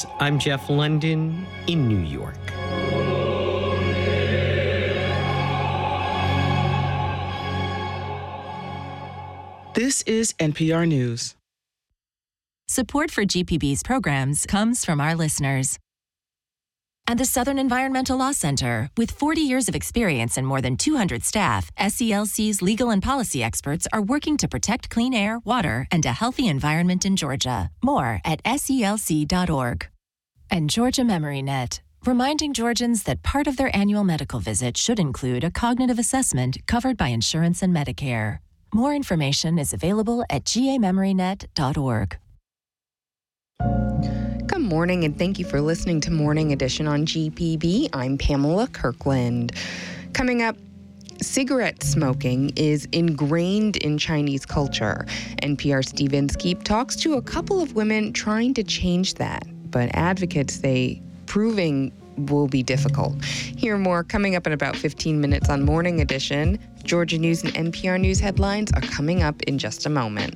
News. I'm Jeff London in New York. This is NPR News. Support for GPB's programs comes from our listeners. At the Southern Environmental Law Center, with 40 years of experience and more than 200 staff, SELC's legal and policy experts are working to protect clean air, water, and a healthy environment in Georgia. More at SELC.org. And Georgia MemoryNet, reminding Georgians that part of their annual medical visit should include a cognitive assessment covered by insurance and Medicare. More information is available at GAMemoryNet.org. Good morning, and thank you for listening to Morning Edition on GPB. I'm Pamela Kirkland. Coming up, cigarette smoking is ingrained in Chinese culture. NPR's Steve Inskeep talks to a couple of women trying to change that, but advocates say proving will be difficult. Hear more coming up in about 15 minutes on Morning Edition. Georgia News and NPR News headlines are coming up in just a moment.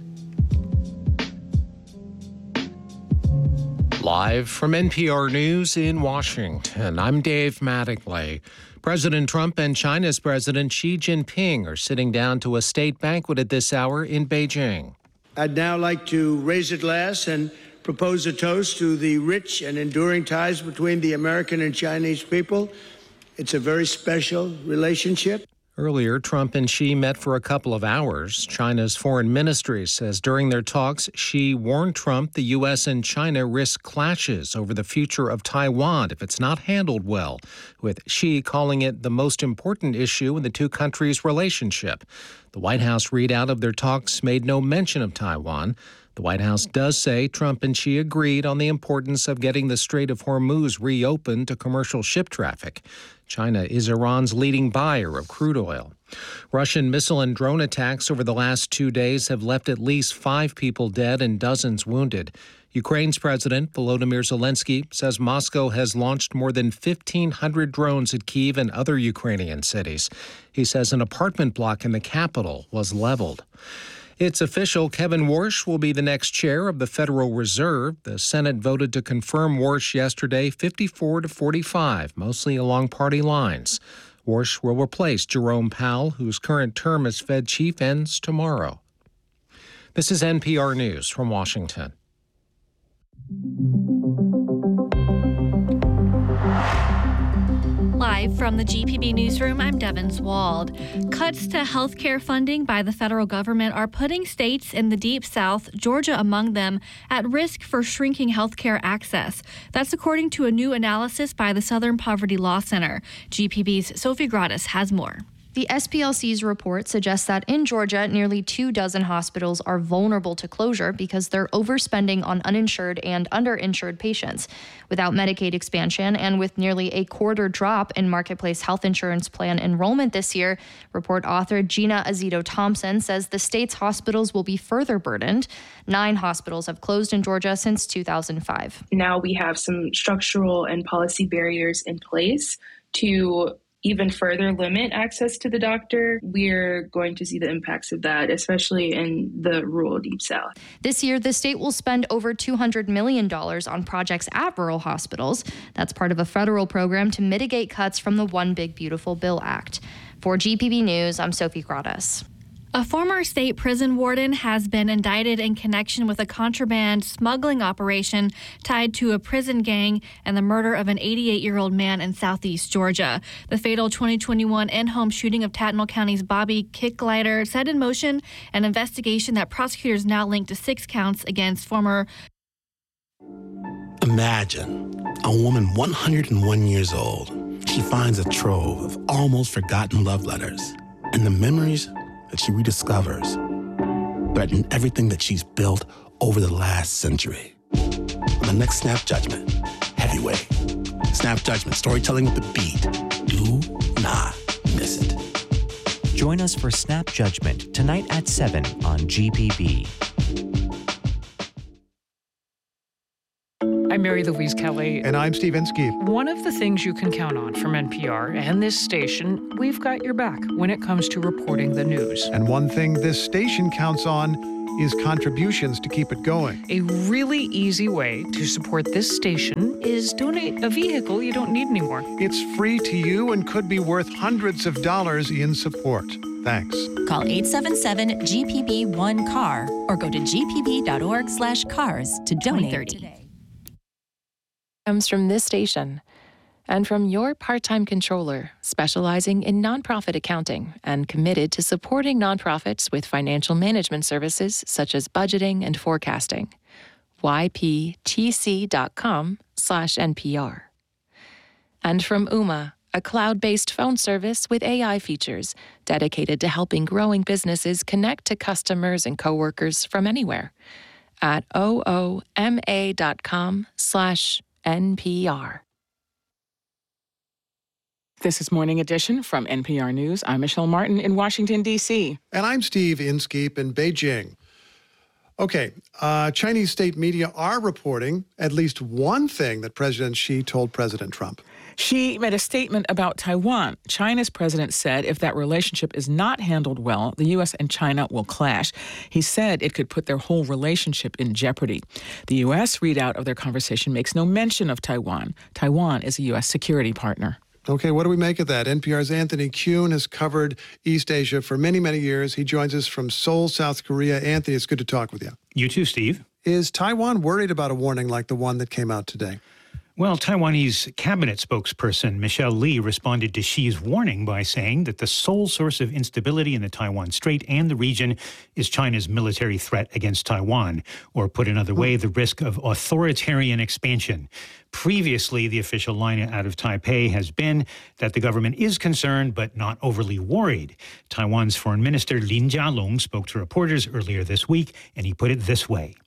Live from NPR News in Washington, I'm Dave Mattingly. President Trump and China's President Xi Jinping are sitting down to a state banquet at this hour in Beijing. I'd now like to raise a glass and propose a toast to the rich and enduring ties between the American and Chinese people. It's a very special relationship. Earlier, Trump and Xi met for a couple of hours. China's foreign ministry says during their talks, Xi warned Trump the U.S. and China risk clashes over the future of Taiwan if it's not handled well, with Xi calling it the most important issue in the two countries' relationship. The White House readout of their talks made no mention of Taiwan. The White House does say Trump and Xi agreed on the importance of getting the Strait of Hormuz reopened to commercial ship traffic. China is Iran's leading buyer of crude oil. Russian missile and drone attacks over the last 2 days have left at least 5 people dead and dozens wounded. Ukraine's President Volodymyr Zelensky says Moscow has launched more than 1,500 drones at Kyiv and other Ukrainian cities. He says an apartment block in the capital was leveled. It's official. Kevin Warsh will be the next chair of the Federal Reserve. The Senate voted to confirm Warsh yesterday, 54-45, mostly along party lines. Warsh will replace Jerome Powell, whose current term as Fed chief ends tomorrow. This is NPR News from Washington. Live from the GPB Newsroom, I'm Devin Wald. Cuts to health care funding by the federal government are putting states in the Deep South, Georgia among them, at risk for shrinking health care access. That's according to a new analysis by the Southern Poverty Law Center. GPB's Sophie Gratis has more. The SPLC's report suggests that in Georgia, nearly 24 hospitals are vulnerable to closure because they're overspending on uninsured and underinsured patients. Without Medicaid expansion and with nearly a quarter drop in Marketplace health insurance plan enrollment this year, report author Gina Azito-Thompson says the state's hospitals will be further burdened. 9 hospitals have closed in Georgia since 2005. Now we have some structural and policy barriers in place to even further limit access to the doctor. We're going to see the impacts of that, especially in the rural Deep South. This year, the state will spend over $200 million on projects at rural hospitals. That's part of a federal program to mitigate cuts from the One Big Beautiful Bill Act. For GPB News, I'm Sophie Gratis. A former state prison warden has been indicted in connection with a contraband smuggling operation tied to a prison gang and the murder of an 88-year-old man in southeast Georgia. The fatal 2021 in-home shooting of Tattnall County's Bobby Kicklighter set in motion an investigation that prosecutors now link to 6 counts against former. Imagine a woman 101 years old. She finds a trove of almost forgotten love letters, and the memories that she rediscovers threaten everything that she's built over the last century. On the next Snap Judgment, Heavyweight. Snap Judgment, storytelling with the beat. Do not miss it. Join us for Snap Judgment tonight at 7 on GPB. I'm Mary Louise Kelly. And I'm Steve Inskeep. One of the things you can count on from NPR and this station, we've got your back when it comes to reporting the news. And one thing this station counts on is contributions to keep it going. A really easy way to support this station is donate a vehicle you don't need anymore. It's free to you and could be worth hundreds of dollars in support. Thanks. Call 877-GPB-1CAR or go to gpb.org/cars to donate today. Comes from this station and from your part-time controller, specializing in nonprofit accounting and committed to supporting nonprofits with financial management services such as budgeting and forecasting. yptc.com/NPR. And from Ooma, a cloud-based phone service with AI features dedicated to helping growing businesses connect to customers and coworkers from anywhere at ooma.com/NPR. This is Morning Edition from NPR News. I'm Michelle Martin in Washington, D.C. And I'm Steve Inskeep in Beijing. Okay, Chinese state media are reporting at least one thing that President Xi told President Trump. Xi made a statement about Taiwan. China's president said if that relationship is not handled well, the U.S. and China will clash. He said it could put their whole relationship in jeopardy. The U.S. readout of their conversation makes no mention of Taiwan. Taiwan is a U.S. security partner. Okay, what do we make of that? NPR's Anthony Kuhn has covered East Asia for many, many years. He joins us from Seoul, South Korea. Anthony, it's good to talk with you. You too, Steve. Is Taiwan worried about a warning like the one that came out today? Well, Taiwanese cabinet spokesperson Michelle Lee responded to Xi's warning by saying that the sole source of instability in the Taiwan Strait and the region is China's military threat against Taiwan, or put another way, the risk of authoritarian expansion. Previously, the official line out of Taipei has been that the government is concerned but not overly worried. Taiwan's Foreign Minister Lin Jialong spoke to reporters earlier this week, and he put it this way.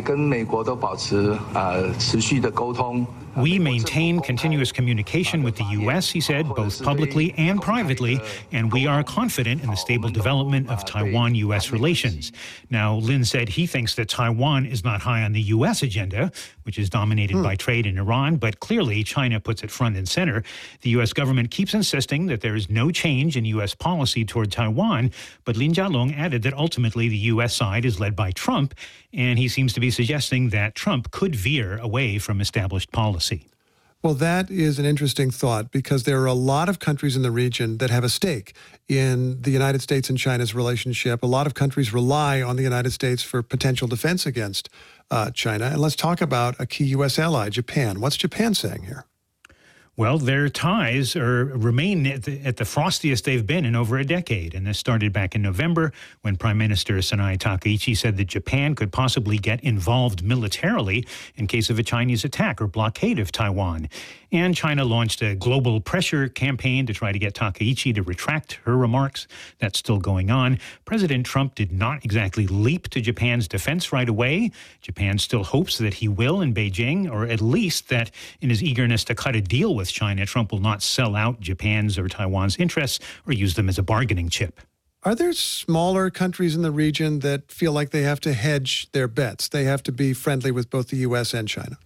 We maintain continuous communication with the U.S., he said, both publicly and privately, and we are confident in the stable development of Taiwan-U.S. relations. Now, Lin said he thinks that Taiwan is not high on the U.S. agenda, which is dominated by trade in Iran, but clearly China puts it front and center. The U.S. government keeps insisting that there is no change in U.S. policy toward Taiwan, but Lin Jialong added that ultimately the U.S. side is led by Trump, and he seems to be suggesting that Trump could veer away from established policy. Well, that is an interesting thought because there are a lot of countries in the region that have a stake in the United States and China's relationship. A lot of countries rely on the United States for potential defense against China. And let's talk about a key U.S. ally, Japan. What's Japan saying here? Well, their ties remain at the frostiest they've been in over a decade. And this started back in November when Prime Minister Sanae Takaichi said that Japan could possibly get involved militarily in case of a Chinese attack or blockade of Taiwan. And China launched a global pressure campaign to try to get Takaichi to retract her remarks. That's still going on. President Trump did not exactly leap to Japan's defense right away. Japan still hopes that he will in Beijing, or at least that in his eagerness to cut a deal with China, Trump will not sell out Japan's or Taiwan's interests or use them as a bargaining chip. Are there smaller countries in the region that feel like they have to hedge their bets? They have to be friendly with both the U.S. and China?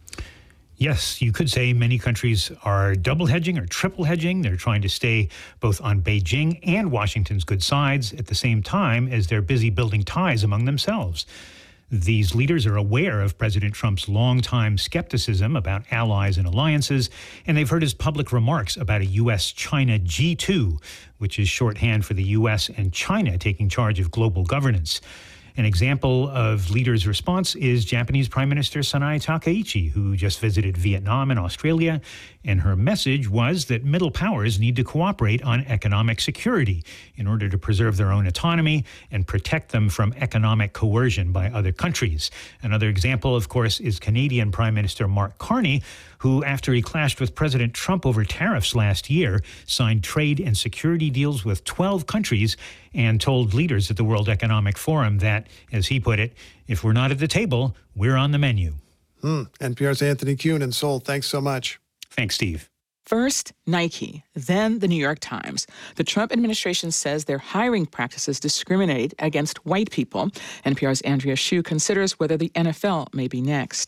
Yes, you could say many countries are double hedging or triple hedging. They're trying to stay both on Beijing and Washington's good sides at the same time as they're busy building ties among themselves. These leaders are aware of President Trump's longtime skepticism about allies and alliances, and they've heard his public remarks about a U.S.-China G2, which is shorthand for the U.S. and China taking charge of global governance. An example of leaders' response is Japanese Prime Minister Sanae Takaichi, who just visited Vietnam and Australia, and her message was that middle powers need to cooperate on economic security in order to preserve their own autonomy and protect them from economic coercion by other countries. Another example, of course, is Canadian Prime Minister Mark Carney, who, after he clashed with President Trump over tariffs last year, signed trade and security deals with 12 countries and told leaders at the World Economic Forum that, as he put it, if we're not at the table, we're on the menu. NPR's Anthony Kuhn in Seoul. Thanks so much. Thanks, Steve. First, Nike, then the New York Times. The Trump administration says their hiring practices discriminate against white people. NPR's Andrea Hsu considers whether the NFL may be next.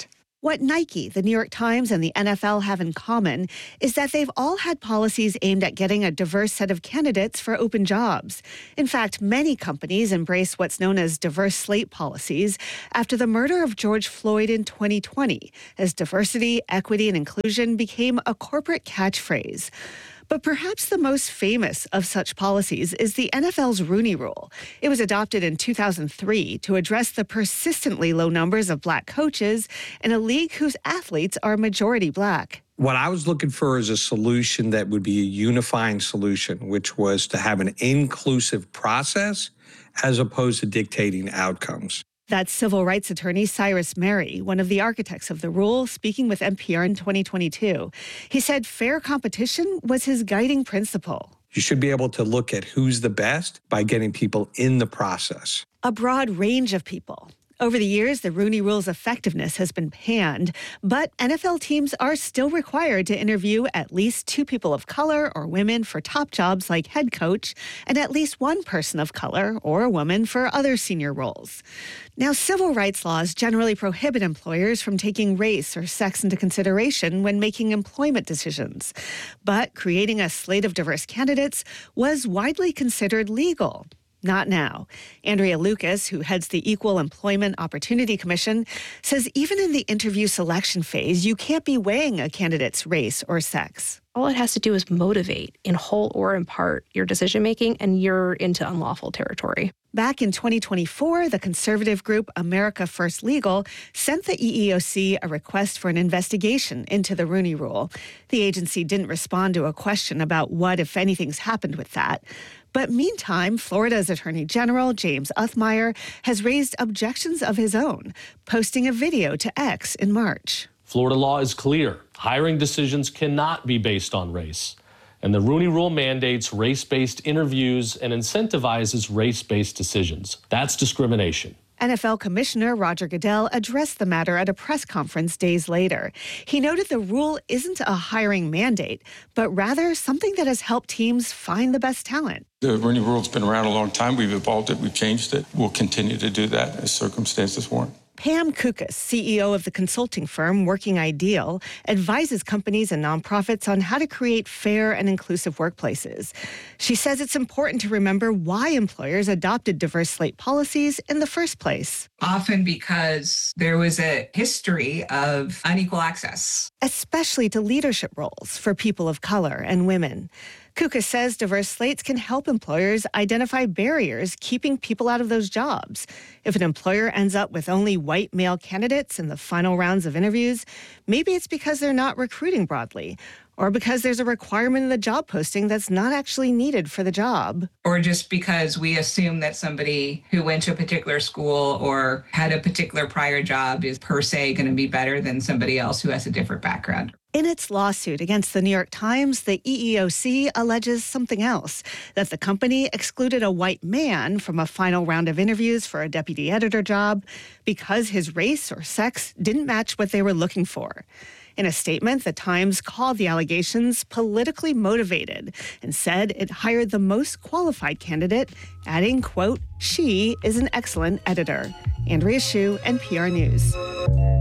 What Nike, the New York Times, and the NFL have in common is that they've all had policies aimed at getting a diverse set of candidates for open jobs. In fact, many companies embrace what's known as diverse slate policies after the murder of George Floyd in 2020, as diversity, equity, and inclusion became a corporate catchphrase. But perhaps the most famous of such policies is the NFL's Rooney Rule. It was adopted in 2003 to address the persistently low numbers of black coaches in a league whose athletes are majority black. What I was looking for is a solution that would be a unifying solution, which was to have an inclusive process as opposed to dictating outcomes. That's civil rights attorney Cyrus Mehri, one of the architects of the rule, speaking with NPR in 2022. He said fair competition was his guiding principle. You should be able to look at who's the best by getting people in the process. A broad range of people. Over the years, the Rooney Rule's effectiveness has been panned, but NFL teams are still required to interview at least 2 people of color or women for top jobs like head coach, and at least 1 person of color or a woman for other senior roles. Now, civil rights laws generally prohibit employers from taking race or sex into consideration when making employment decisions. But creating a slate of diverse candidates was widely considered legal. Not now. Andrea Lucas, who heads the Equal Employment Opportunity Commission, says even in the interview selection phase, you can't be weighing a candidate's race or sex. All it has to do is motivate, in whole or in part, your decision-making, and you're into unlawful territory. Back in 2024, the conservative group America First Legal sent the EEOC a request for an investigation into the Rooney Rule. The agency didn't respond to a question about what, if anything's happened with that. But meantime, Florida's Attorney General James Uthmeier has raised objections of his own, posting a video to X in March. Florida law is clear. Hiring decisions cannot be based on race. And the Rooney Rule mandates race-based interviews and incentivizes race-based decisions. That's discrimination. NFL Commissioner Roger Goodell addressed the matter at a press conference days later. He noted the rule isn't a hiring mandate, but rather something that has helped teams find the best talent. The Rooney Rule's been around a long time. We've evolved it. We've changed it. We'll continue to do that as circumstances warrant. Pam Kukas, CEO of the consulting firm Working Ideal, advises companies and nonprofits on how to create fair and inclusive workplaces. She says it's important to remember why employers adopted diverse slate policies in the first place. Often because there was a history of unequal access, especially to leadership roles for people of color and women. Kukas says diverse slates can help employers identify barriers keeping people out of those jobs. If an employer ends up with only white male candidates in the final rounds of interviews, maybe it's because they're not recruiting broadly, or because there's a requirement in the job posting that's not actually needed for the job. Or just because we assume that somebody who went to a particular school or had a particular prior job is per se going to be better than somebody else who has a different background. In its lawsuit against the New York Times, the EEOC alleges something else, that the company excluded a white man from a final round of interviews for a deputy editor job because his race or sex didn't match what they were looking for. In a statement, the Times called the allegations politically motivated and said it hired the most qualified candidate, adding, quote, "She is an excellent editor." Andrea Hsu, NPR News.